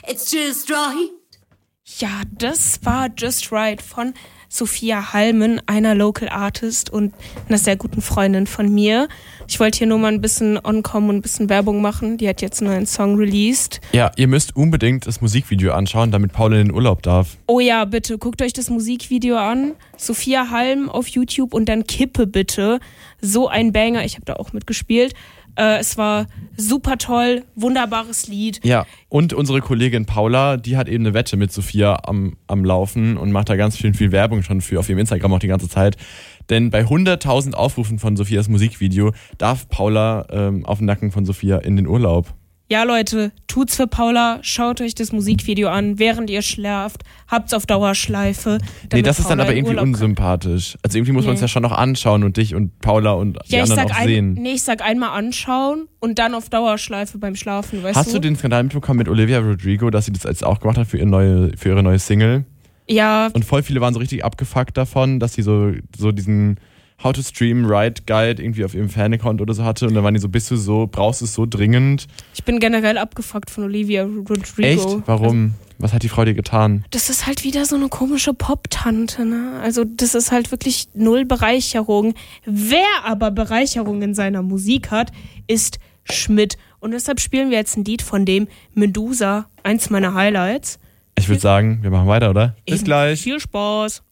It's just right. Ja, das war Just Right von Sophia Halmen, einer Local Artist und einer sehr guten Freundin von mir. Ich wollte hier nur mal ein bisschen onkommen und ein bisschen Werbung machen. Die hat jetzt einen neuen Song released. Ja, ihr müsst unbedingt das Musikvideo anschauen, damit Paula in den Urlaub darf. Oh ja, bitte, guckt euch das Musikvideo an. Sophia Halm auf YouTube und dann Kippe bitte. So ein Banger, ich habe da auch mitgespielt. Es war super toll, wunderbares Lied. Ja, und unsere Kollegin Paula, die hat eben eine Wette mit Sophia am Laufen und macht da ganz viel Werbung schon für auf ihrem Instagram auch die ganze Zeit. Denn bei 100.000 Aufrufen von Sophias Musikvideo darf Paula auf den Nacken von Sophia in den Urlaub. Ja, Leute, tut's für Paula, schaut euch das Musikvideo an, während ihr schlaft, habt's auf Dauerschleife. Nee, das ist dann aber irgendwie unsympathisch. Also irgendwie muss man es ja schon noch anschauen und dich und Paula und die anderen auch sehen. Nee, ich sag einmal anschauen und dann auf Dauerschleife beim Schlafen, weißt du? Hast du den Skandal mitbekommen mit Olivia Rodrigo, dass sie das jetzt auch gemacht hat für ihre neue Single? Ja. Und voll viele waren so richtig abgefuckt davon, dass sie so diesen How to Stream Right Guide irgendwie auf ihrem Fan-Account oder so hatte und dann waren die so, brauchst du es so dringend? Ich bin generell abgefuckt von Olivia Rodrigo. Echt? Warum? Was hat die Frau dir getan? Das ist halt wieder so eine komische Pop-Tante, ne? Also das ist halt wirklich null Bereicherung. Wer aber Bereicherung in seiner Musik hat, ist Schmidt. Und deshalb spielen wir jetzt ein Lied von dem, Medusa, eins meiner Highlights. Ich würde sagen, wir machen weiter, oder? Bis gleich. Viel Spaß.